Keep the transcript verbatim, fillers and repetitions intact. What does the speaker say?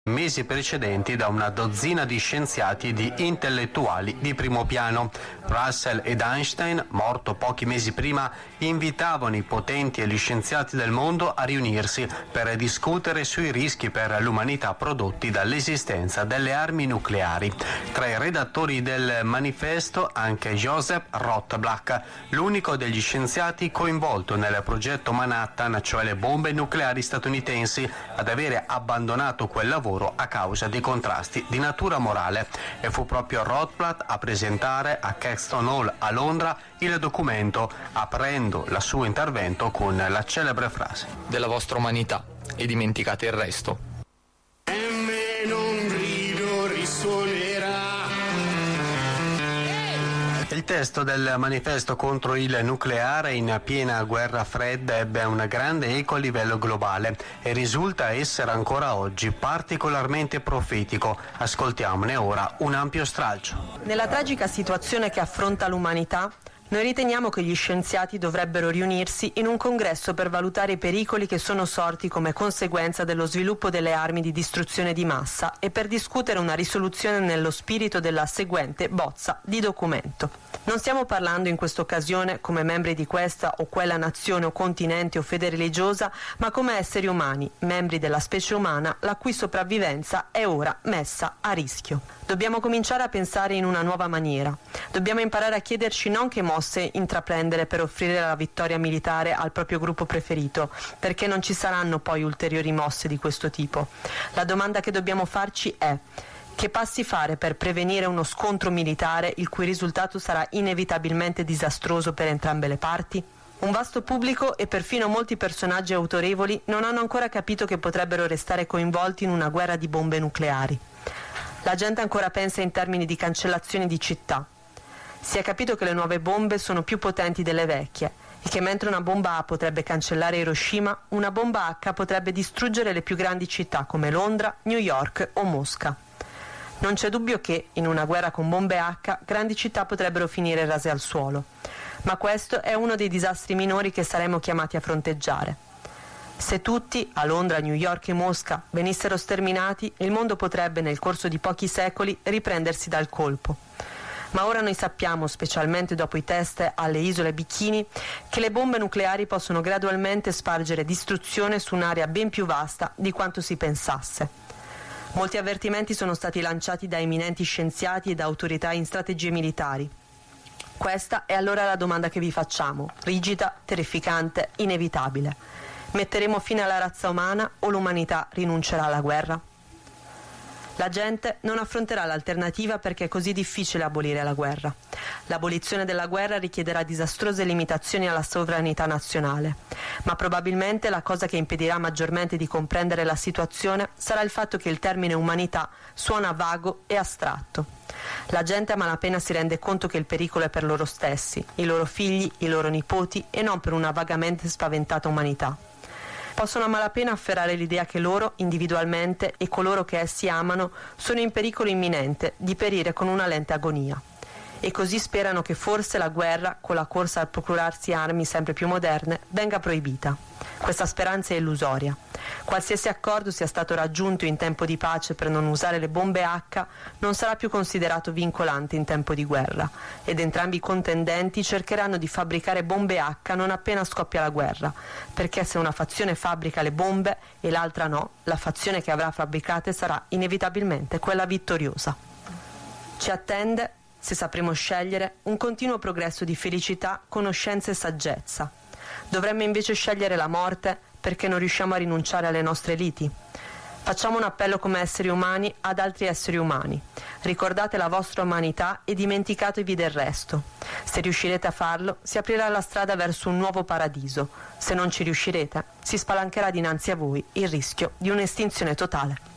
mesi precedenti da una dozzina di scienziati e di intellettuali di primo piano. Russell ed Einstein, morto pochi mesi prima, invitavano i potenti e gli scienziati del mondo a riunirsi per discutere sui rischi per l'umanità prodotti dall'esistenza delle armi nucleari. Tra i redattori del manifesto anche Joseph Rotblatt, l'unico degli scienziati coinvolto nel progetto Manhattan, cioè le bombe nucleari statunitensi, ad avere abbandonato quel lavoro a causa dei contrasti di natura morale. E fu proprio Rotblatt a presentare a Caxton Hall a Londra il documento, aprendo il suo intervento con la celebre frase: della vostra umanità e dimenticate il resto. E meno un grido risuonerà. Il testo del manifesto contro il nucleare in piena guerra fredda ebbe un grande eco a livello globale e risulta essere ancora oggi particolarmente profetico. Ascoltiamone ora un ampio stralcio. Nella tragica situazione che affronta l'umanità, noi riteniamo che gli scienziati dovrebbero riunirsi in un congresso per valutare i pericoli che sono sorti come conseguenza dello sviluppo delle armi di distruzione di massa e per discutere una risoluzione nello spirito della seguente bozza di documento. Non stiamo parlando in questa occasione come membri di questa o quella nazione o continente o fede religiosa, ma come esseri umani, membri della specie umana, la cui sopravvivenza è ora messa a rischio. Dobbiamo cominciare a pensare in una nuova maniera. Dobbiamo imparare a chiederci non che mosse intraprendere per offrire la vittoria militare al proprio gruppo preferito, perché non ci saranno poi ulteriori mosse di questo tipo. La domanda che dobbiamo farci è: che passi fare per prevenire uno scontro militare il cui risultato sarà inevitabilmente disastroso per entrambe le parti? Un vasto pubblico e perfino molti personaggi autorevoli non hanno ancora capito che potrebbero restare coinvolti in una guerra di bombe nucleari. La gente ancora pensa in termini di cancellazione di città. Si è capito che le nuove bombe sono più potenti delle vecchie e che mentre una bomba A potrebbe cancellare Hiroshima, una bomba H potrebbe distruggere le più grandi città come Londra, New York o Mosca. Non c'è dubbio che, in una guerra con bombe H, grandi città potrebbero finire rase al suolo. Ma questo è uno dei disastri minori che saremo chiamati a fronteggiare. Se tutti, a Londra, New York e Mosca, venissero sterminati, il mondo potrebbe, nel corso di pochi secoli, riprendersi dal colpo. Ma ora noi sappiamo, specialmente dopo i test alle isole Bikini, che le bombe nucleari possono gradualmente spargere distruzione su un'area ben più vasta di quanto si pensasse. Molti avvertimenti sono stati lanciati da eminenti scienziati e da autorità in strategie militari. Questa è allora la domanda che vi facciamo, rigida, terrificante, inevitabile. Metteremo fine alla razza umana o l'umanità rinuncerà alla guerra? La gente non affronterà l'alternativa perché è così difficile abolire la guerra. L'abolizione della guerra richiederà disastrose limitazioni alla sovranità nazionale, ma probabilmente la cosa che impedirà maggiormente di comprendere la situazione sarà il fatto che il termine umanità suona vago e astratto. La gente a malapena si rende conto che il pericolo è per loro stessi, i loro figli, i loro nipoti e non per una vagamente spaventata umanità. Possono a malapena afferrare l'idea che loro, individualmente, e coloro che essi amano, sono in pericolo imminente di perire con una lente agonia. E così sperano che forse la guerra, con la corsa a procurarsi armi sempre più moderne, venga proibita. Questa speranza è illusoria. Qualsiasi accordo sia stato raggiunto in tempo di pace per non usare le bombe H non sarà più considerato vincolante in tempo di guerra, ed entrambi i contendenti cercheranno di fabbricare bombe H non appena scoppia la guerra, perché se una fazione fabbrica le bombe e l'altra no, la fazione che avrà fabbricate sarà inevitabilmente quella vittoriosa. Ci attende, se sapremo scegliere, un continuo progresso di felicità, conoscenza e saggezza. Dovremmo invece scegliere la morte perché non riusciamo a rinunciare alle nostre liti. Facciamo un appello come esseri umani ad altri esseri umani. Ricordate la vostra umanità e dimenticatevi del resto. Se riuscirete a farlo, si aprirà la strada verso un nuovo paradiso. Se non ci riuscirete, si spalancherà dinanzi a voi il rischio di un'estinzione totale.